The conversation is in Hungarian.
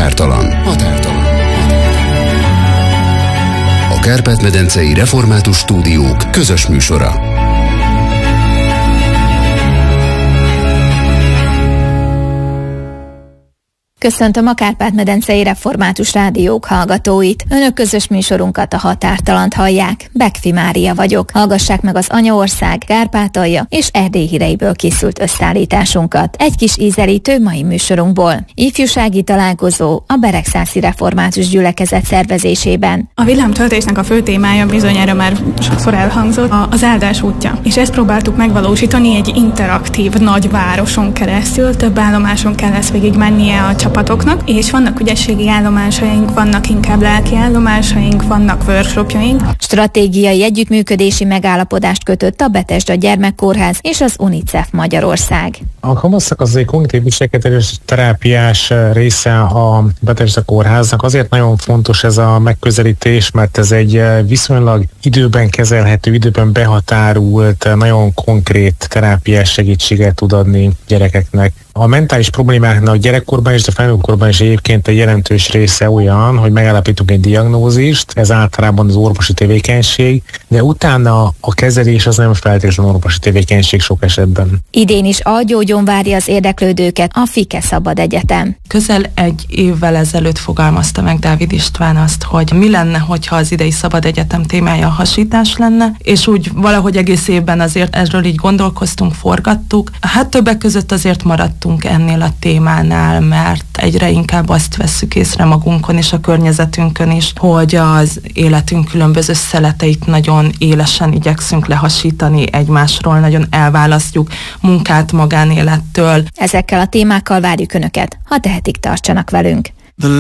Határtalan. A Kárpát-medencei Református Stúdiók közös műsora. Köszöntöm a Kárpát-medencei Református Rádiók hallgatóit. Önök közös műsorunkat, a Határtalant hallják. Bekfi Mária vagyok. Hallgassák meg az Anyaország, Kárpátalja és Erdély híreiből készült összeállításunkat. Egy kis ízelítő mai műsorunkból. Ifjúsági találkozó a Beregszászi Református Gyülekezet szervezésében. A villámtöltésnek a fő témája bizonyára már sokszor elhangzott, az áldás útja. És ezt próbáltuk megvalósítani egy interaktív nagyvároson keresztül, több állomáson kell lesz végig mennie a csapatoknak, és vannak ügyességi állomásaink, vannak inkább lelki állomásaink, vannak workshopjaink. Stratégiai együttműködési megállapodást kötött a Betesda Gyermekkórház és az UNICEF Magyarország. A kamaszak az egy kognitív viselkedés terápiás része a Betesda Kórháznak. Azért nagyon fontos ez a megközelítés, mert ez egy viszonylag időben kezelhető, időben behatárult, nagyon konkrét terápiás segítséget tud adni gyerekeknek. A mentális problémáknak gyerekkorban és a felnőttkorban is egyébként egy jelentős része olyan, hogy megállapítunk egy diagnózist, ez általában az orvosi tevékenység, de utána a kezelés az nem feltétlenül orvosi tevékenység sok esetben. Idén is algyógyon várja az érdeklődőket a Fike Szabad Egyetem. Közel egy évvel ezelőtt fogalmazta meg Dávid István azt, hogy mi lenne, hogyha az idei Szabad Egyetem témája a hasítás lenne, és úgy valahogy egész évben azért erről így gondolkoztunk, forgattuk. Hát többek között azért maradtunk ennél a témánál, mert egyre inkább azt vesszük észre magunkon és a környezetünkön is, hogy az életünk különböző szeleteit nagyon élesen igyekszünk lehasítani egymásról, nagyon elválasztjuk munkát magánélettől. Ezekkel a témákkal várjuk Önöket, ha tehetik, tartsanak velünk.